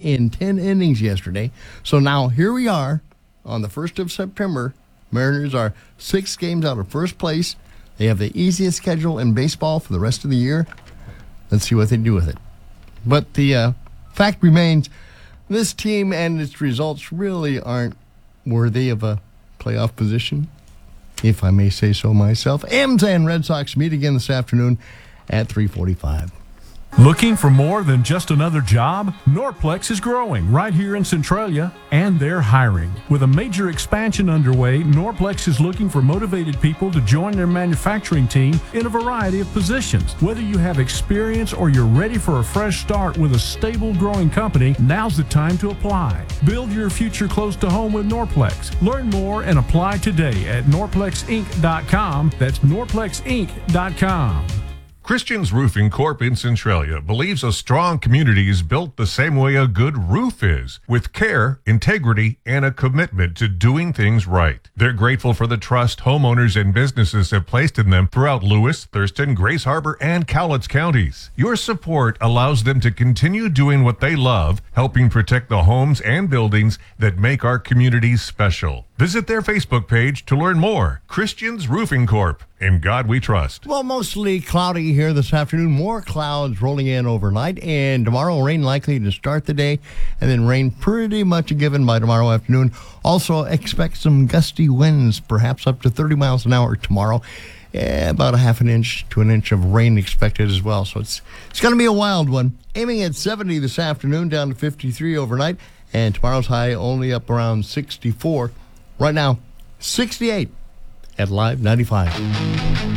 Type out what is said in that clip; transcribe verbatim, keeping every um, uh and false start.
in ten innings yesterday. So now here we are on the first of September. Mariners are six games out of first place. They have the easiest schedule in baseball for the rest of the year. Let's see what they do with it. But the uh, fact remains, this team and its results really aren't worthy of a playoff position, if I may say so myself. M's and Red Sox meet again this afternoon at three forty-five. Looking for more than just another job? Norplex is growing right here in Centralia, and they're hiring. With a major expansion underway, Norplex is looking for motivated people to join their manufacturing team in a variety of positions. Whether you have experience or you're ready for a fresh start with a stable, growing company, now's the time to apply. Build your future close to home with Norplex. Learn more and apply today at norplex inc dot com. That's norplex inc dot com. Christian's Roofing Corp in Centralia believes a strong community is built the same way a good roof is, with care, integrity, and a commitment to doing things right. They're grateful for the trust homeowners and businesses have placed in them throughout Lewis, Thurston, Grace Harbor, and Cowlitz counties. Your support allows them to continue doing what they love, helping protect the homes and buildings that make our communities special. Visit their Facebook page to learn more. Christian's Roofing Corp. In God we trust. Well, mostly cloudy here this afternoon. More clouds rolling in overnight. And tomorrow, rain likely to start the day. And then rain pretty much a given by tomorrow afternoon. Also expect some gusty winds, perhaps up to thirty miles an hour tomorrow. Yeah, about a half an inch to an inch of rain expected as well. So it's it's going to be a wild one. Aiming at seventy this afternoon, down to fifty-three overnight. And tomorrow's high only up around sixty-four. Right now, sixty-eight at Live ninety-five.